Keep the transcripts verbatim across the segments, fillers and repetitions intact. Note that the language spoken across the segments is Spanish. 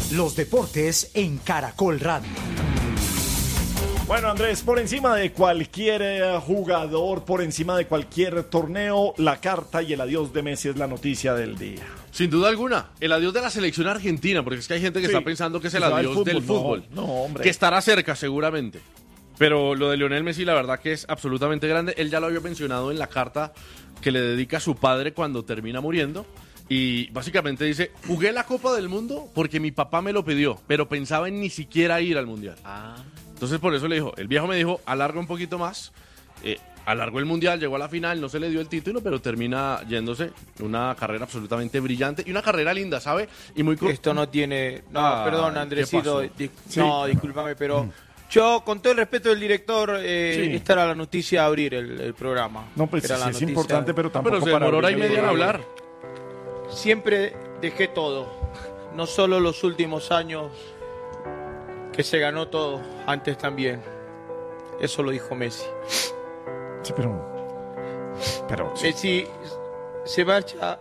Los deportes en Caracol Radio. Bueno, Andrés, por encima de cualquier jugador, por encima de cualquier torneo, la carta y el adiós de Messi es la noticia del día. Sin duda alguna, el adiós de la selección argentina, porque es que hay gente que sí, está pensando que es el adiós fútbol, del fútbol, no, no, hombre. Que estará cerca seguramente. Pero lo de Lionel Messi, la verdad que es absolutamente grande. Él ya lo había mencionado en la carta que le dedica a su padre cuando termina muriendo. Y básicamente dice, jugué la Copa del Mundo porque mi papá me lo pidió, pero pensaba en ni siquiera ir al Mundial. Ah. Entonces por eso le dijo, el viejo me dijo, alarga un poquito más. Eh, alargó el Mundial, llegó a la final, no se le dio el título, pero termina yéndose. Una carrera absolutamente brillante y una carrera linda, ¿sabe? Y muy Esto no tiene... No, ah, perdón, Andresito. Di sí. No, discúlpame, pero... Mm. Yo, con todo el respeto del director, eh, sí. esta era la noticia a abrir el, el programa. No, pues sí, la es importante, pero tampoco pero se para demoró hora y media en hablar. Siempre dejé todo, no solo los últimos años, que se ganó todo, antes también. Eso lo dijo Messi. Sí, pero... pero sí. Messi se marcha...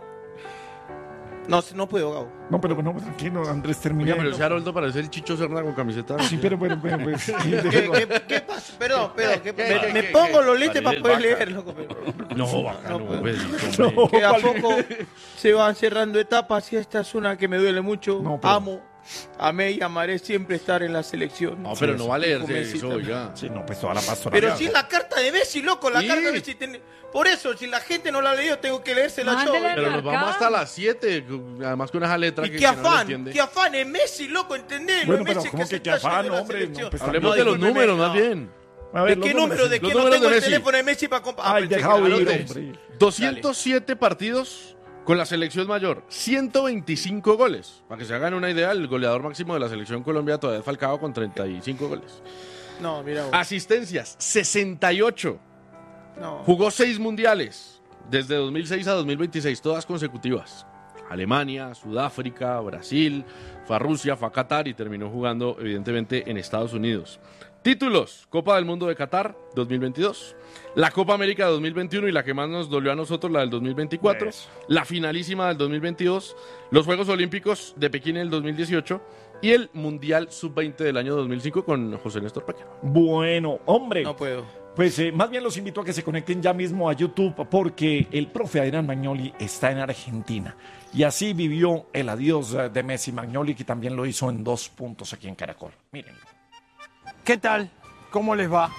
No, no puedo, Gabo. No, pero no, tranquilo, Andrés, termina. Pero si Haroldo parece el Chicho Serna con camiseta. Sí, pero bueno, bueno, pues... ¿Qué, qué, ¿Qué pasa? Perdón, perdón. ¿Qué, ¿Qué, me, qué, me qué, pongo qué, los lentes para poder leerlo. No, bacano, no, no, no, que a poco se van cerrando etapas y esta es una que me duele mucho. No, pero... Amo, amé y amaré siempre estar en la selección. No, pero sí, no va a leerse eso, ya. Sí, no, pues toda la paso. Pero si sí, la carta de Messi, loco, la ¿sí? carta de Messi. Ten... Por eso, si la gente no la ha leído, tengo que leérsela yo. Pero nos vamos hasta las siete, además con esa letra y que, qué afán, que no qué afán es Messi, loco, ¿entendés? Bueno, no pero Messi ¿cómo que, que qué afán, hombre? No, pues, hablemos no, de los números, más bien. A ver, ¿De qué número? ¿De qué no tengo el teléfono de Messi para comprar? Ay, dejado ir, hombre. doscientos siete Dale. Partidos con la selección mayor, ciento veinticinco goles. Para que se hagan una idea, el goleador máximo de la selección Colombia todavía es Falcao con treinta y cinco goles. No, mira vos. Asistencias, sesenta y ocho. No. Jugó seis mundiales. Desde dos mil seis a dos mil veintiséis, todas consecutivas. Alemania, Sudáfrica, Brasil, fue a Rusia, fue a Qatar y terminó jugando, evidentemente, en Estados Unidos. Títulos: Copa del Mundo de Qatar, dos mil veintidós. La Copa América dos mil veintiuno y la que más nos dolió a nosotros, la del dos mil veinticuatro. Yes. La finalísima del dos mil veintidós. Los Juegos Olímpicos de Pekín en el dos mil dieciocho. Y el Mundial sub veinte del año dos mil cinco con José Néstor Paquero. Bueno, hombre. No puedo. Pues eh, más bien los invito a que se conecten ya mismo a YouTube porque el profe Adrián Magnoli está en Argentina y así vivió el adiós de Messi. Magnoli, que también lo hizo en dos puntos aquí en Caracol. Mírenlo. ¿Qué tal? ¿Cómo les va?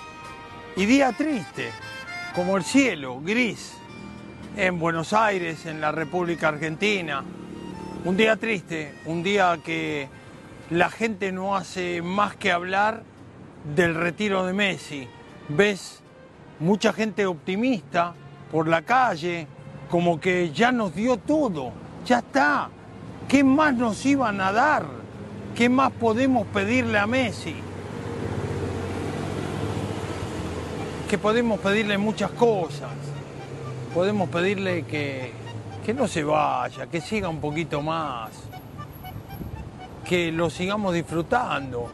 Y día triste, como el cielo, gris, en Buenos Aires, en la República Argentina. Un día triste, un día que la gente no hace más que hablar del retiro de Messi. Ves mucha gente optimista por la calle, como que ya nos dio todo, ya está. ¿Qué más nos iban a dar? ¿Qué más podemos pedirle a Messi? Que podemos pedirle muchas cosas. Podemos pedirle que, que no se vaya, que siga un poquito más, que lo sigamos disfrutando.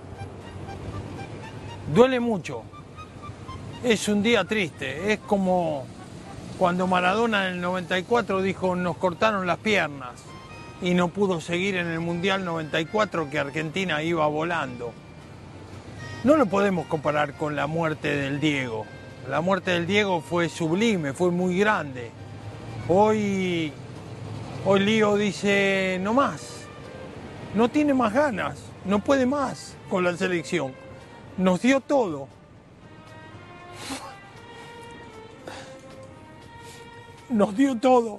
Duele mucho. Es un día triste, es como cuando Maradona en el noventa y cuatro dijo nos cortaron las piernas y no pudo seguir en el Mundial noventa y cuatro que Argentina iba volando. No lo podemos comparar con la muerte del Diego. La muerte del Diego fue sublime, fue muy grande. Hoy, hoy Lío dice no más, no tiene más ganas, no puede más con la selección. Nos dio todo. Nos dio todo.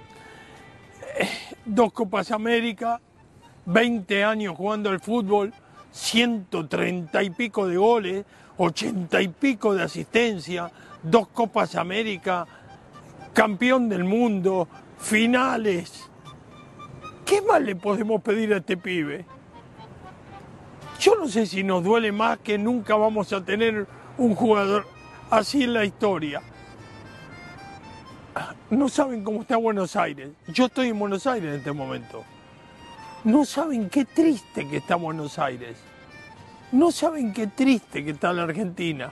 Dos Copas América, veinte años jugando al fútbol, ciento treinta y pico de goles, ochenta y pico de asistencia, dos Copas América, campeón del mundo, finales. ¿Qué más le podemos pedir a este pibe? Yo no sé si nos duele más que nunca vamos a tener un jugador así en la historia. No saben cómo está Buenos Aires. Yo estoy en Buenos Aires en este momento. No saben qué triste que está Buenos Aires. No saben qué triste que está la Argentina.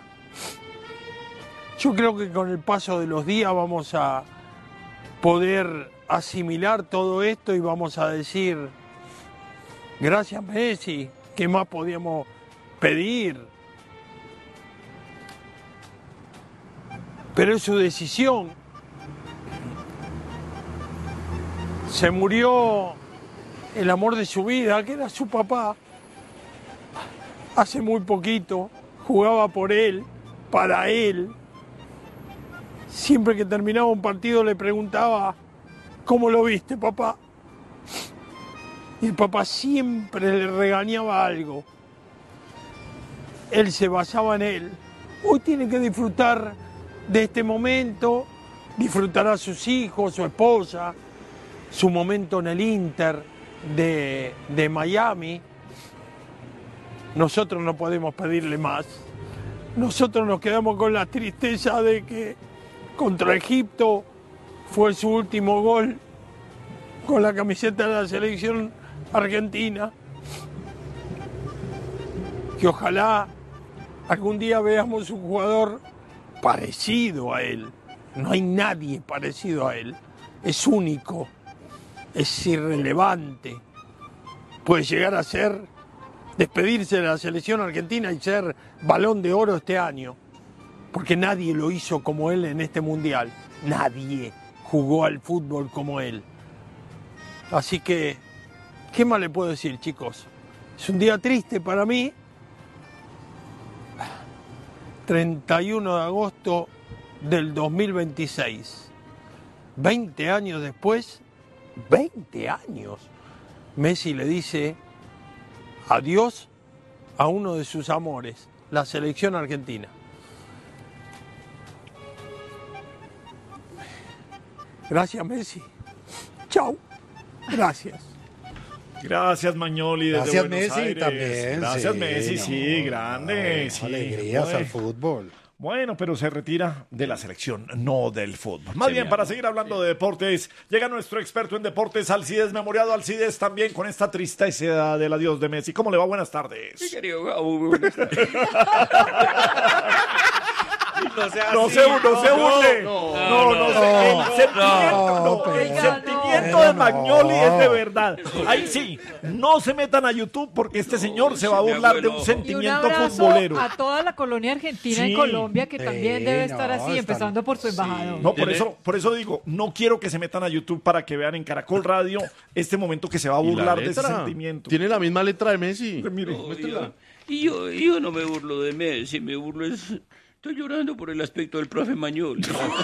Yo creo que con el paso de los días vamos a poder asimilar todo esto y vamos a decir, Gracias, Messi. ¿Qué más podíamos pedir? Pero es su decisión. Se murió el amor de su vida, que era su papá. Hace muy poquito jugaba por él, para él. Siempre que terminaba un partido le preguntaba, ¿cómo lo viste, papá? Y el papá siempre le regañaba algo. Él se basaba en él. Hoy tiene que disfrutar de este momento, disfrutar a sus hijos, su esposa, su momento en el Inter de, de Miami. Nosotros no podemos pedirle más. Nosotros nos quedamos con la tristeza de que contra Egipto fue su último gol con la camiseta de la selección argentina. Que ojalá algún día veamos un jugador parecido a él. No hay nadie parecido a él. Es único, es irrelevante. Puede llegar a ser, despedirse de la selección argentina y ser Balón de Oro este año. Porque nadie lo hizo como él en este mundial. Nadie jugó al fútbol como él. Así que, ¿qué más le puedo decir, chicos? Es un día triste para mí. treinta y uno de agosto del dos mil veintiséis. veinte años después, veinte años, Messi le dice adiós a uno de sus amores, la selección argentina. Gracias, Messi. Chau. Gracias. Gracias, Magnoli. Desde Gracias, Buenos Messi, Aires. también. Gracias, sí, Messi, no, sí, grande. no, sí. Alegrías Bueno. al fútbol. Bueno, pero se retira de la selección, no del fútbol. Más Sí, bien, mi para amor. seguir hablando de deportes, llega nuestro experto en deportes, Alcides Memoriado. Alcides, también con esta tristeza del adiós de Messi. ¿Cómo le va? Buenas tardes. Mi querido Gabo, muy buenas tardes. No se, no se burle. No, no, no, se- el sentimiento, no, no, el pero- sentimiento pero de Magnoli no. es de verdad. Ahí sí, no se metan a YouTube porque este señor se va a sí, mi burlar de un abuelo. Y un sentimiento abrazo futbolero. a toda la colonia argentina Sí. en Colombia, que también Sí, debe no, estar así, están- empezando por su embajador. No, por Tiene- eso, por eso digo, no quiero que se metan a YouTube para que vean en Caracol Radio este momento que se va a ¿Y la burlar de ese letra? sentimiento. Tiene la misma letra de Messi. Mire, No, yo- y yo, yo no me burlo de Messi, me burlo es... Estoy llorando por el aspecto del profe Magnoli.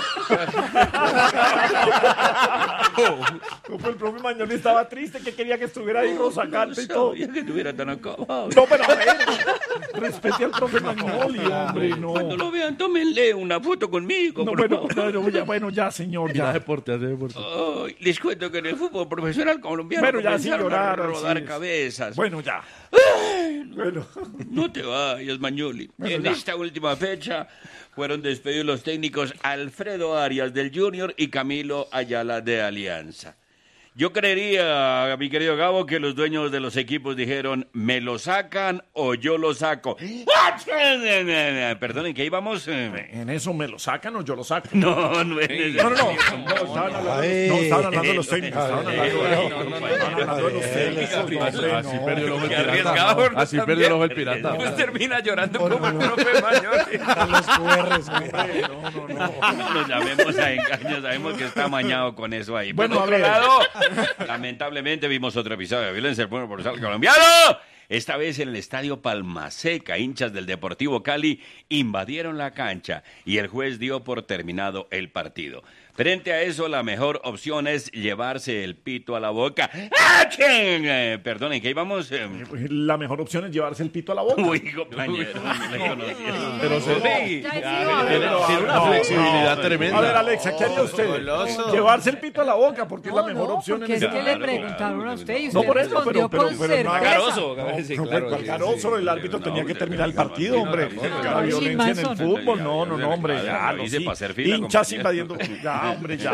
como el profe Magnoli estaba triste, que quería que estuviera ahí Rosacante y todo. sabía que estuviera tan acabado. No, pero a ver, respete al profe Magnoli, hombre, no. Cuando lo vean, tómenle una foto conmigo, No, por bueno, favor. no, ya, bueno, ya, señor, Ya ya. deporte, hace deporte. Ay, les cuento que en el fútbol profesional colombiano Bueno, ya, sin comenzaron llorar, a rodar así es. cabezas. Bueno, ya. Bueno, No te vayas, Magnoli. Bueno, en ya. esta última fecha fueron despedidos los técnicos Alfredo Arias del Junior y Camilo Ayala de Alianza. Yo creería, mi querido Gabo, que los dueños de los equipos dijeron, ¿me lo sacan o yo lo saco? Perdonen, ¿qué íbamos? en eso me lo sacan o yo lo saco. No, no es No, no, no, no, estaban hablando, no, estaban hablando de los técnicos, estaban hablando de estaban hablando de los técnicos, hombre, Así no. perdió el ojo el Qué pirata. arriesgado, ¿no? Así perdió el ojo el pirata. Pues termina llorando como el profe Magnoli. Están los Q Rs, güey. No, no, no. No nos llamemos a engaños, sabemos que está amañado con eso ahí. Bueno, Por otro a ver. lado, lamentablemente vimos otro episodio de violencia del pueblo profesional colombiano. Esta vez en el estadio Palmaseca, hinchas del Deportivo Cali invadieron la cancha y el juez dio por terminado el partido. Frente a eso, la mejor opción es llevarse el pito a la boca. ¡Ah, quién! Eh, perdonen, ¿qué íbamos? Eh, La mejor opción es llevarse el pito a la boca. Uy, compañero, no me conocía. Pero se- Uy, Ya he a sido ver, hablado. Tiene una No, flexibilidad no. tremenda. A ver, Alexa, ¿qué haría usted? Goloso. Llevarse el pito a la boca, porque es la No, mejor no, opción porque en es ese que Claro, le preguntaron claro. a usted y usted No, por eso, respondió pero- con pero- pero no haga certeza. Caroso, sí, No, claro, pues, sí, Caroso, sí, el árbitro sí, tenía no, que no, terminar el no, partido, no, hombre. no, Que no, la no, violencia en el Manson. fútbol, no, no, no, hombre, Claro, ya, lo lo hice sí. para hacer fila, Hinchas compañero. invadiendo, ya, hombre, ya.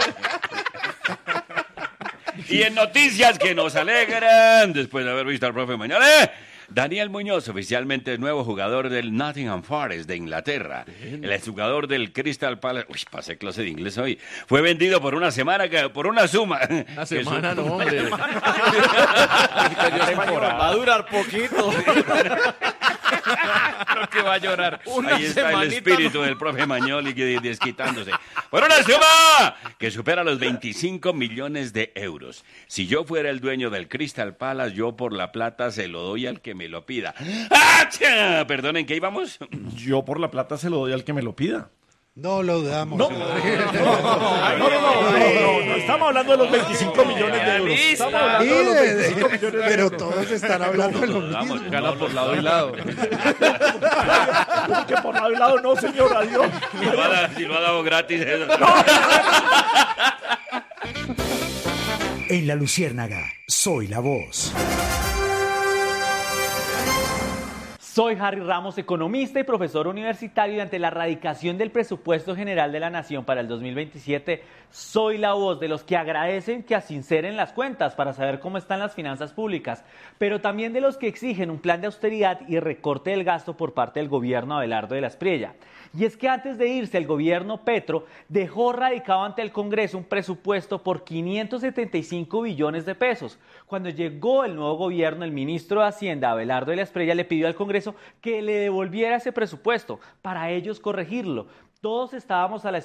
Y en noticias que nos alegran, después de haber visto al profe Mañana, Daniel Muñoz, oficialmente nuevo jugador del Nottingham Forest de Inglaterra. El exjugador del Crystal Palace. Uy, pasé clase de inglés hoy. Fue vendido por una semana, que- por una suma. Una semana, no, hombre. Va a durar poquito. Creo que va a llorar. Una Ahí está el semanita, espíritu ¿no? del profe Magnoli que desquitándose. Por una suma que supera los veinticinco millones de euros. Si yo fuera el dueño del Crystal Palace, yo por la plata se lo doy al que me lo pida. ¡Acha! Perdonen, ¿qué íbamos? Yo por la plata se lo doy al que me lo pida. No lo damos. No, no, no, no, no, no, no estamos hablando de los veinticinco millones de euros. Estamos hablando de los veinticinco millones de Pero euros. todos están hablando de lo mismo. Vamos, Gana no, por no, lado y no, lado. Que por lado y lado no, señor, adiós. Si lo ha dado, si lo ha dado gratis. eso. En La Luciérnaga, soy la voz. Soy Harry Ramos, economista y profesor universitario, y ante la erradicación del presupuesto general de la Nación para el dos mil veintisiete, soy la voz de los que agradecen que asinceren las cuentas para saber cómo están las finanzas públicas, pero también de los que exigen un plan de austeridad y recorte del gasto por parte del gobierno Abelardo de la Espriella. Y es que antes de irse, el gobierno Petro dejó radicado ante el Congreso un presupuesto por quinientos setenta y cinco billones de pesos. Cuando llegó el nuevo gobierno, el ministro de Hacienda, Abelardo de la Espriella, le pidió al Congreso que le devolviera ese presupuesto para ellos corregirlo. Todos estábamos a la espera